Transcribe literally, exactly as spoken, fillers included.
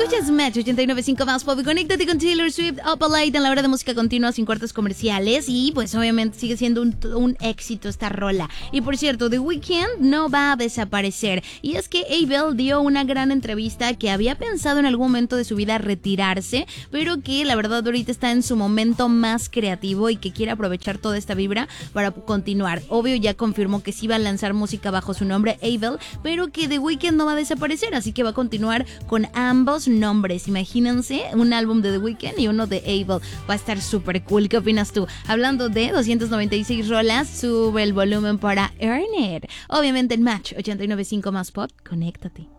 Escuchas Match ochenta y nueve punto cinco más pop y conéctate con Taylor Swift Up All Night en la hora de música continua sin cortes comerciales y pues obviamente sigue siendo un, un éxito esta rola. Y por cierto, The Weeknd no va a desaparecer y es que Abel dio una gran entrevista que había pensado en algún momento de su vida retirarse, pero que la verdad ahorita está en su momento más creativo y que quiere aprovechar toda esta vibra para continuar. Obvio ya confirmó que sí va a lanzar música bajo su nombre Abel, pero que The Weeknd no va a desaparecer, así que va a continuar con ambos nombres. Imagínense un álbum de The Weeknd y uno de Abel. Va a estar súper cool. ¿Qué opinas tú? Hablando de doscientas noventa y seis rolas, sube el volumen para Earn It. Obviamente en Match ochenta y nueve punto cinco más pop, conéctate.